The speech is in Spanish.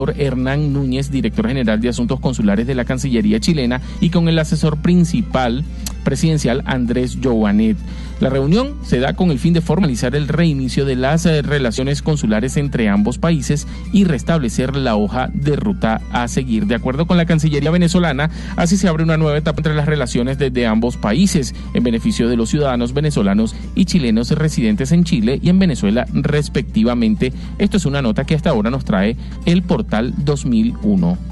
Hernán Núñez, director general de Asuntos Consulares de la Cancillería chilena, y con el asesor principal presidencial Andrés Joanet. La reunión se da con el fin de formalizar el reinicio de las relaciones consulares entre ambos países y restablecer la hoja de ruta a seguir. De acuerdo con la Cancillería venezolana, así se abre una nueva etapa entre las relaciones de ambos países, en beneficio de los ciudadanos venezolanos y chilenos residentes en Chile y en Venezuela respectivamente. Esto es una nota que hasta ahora nos trae el portal 2001.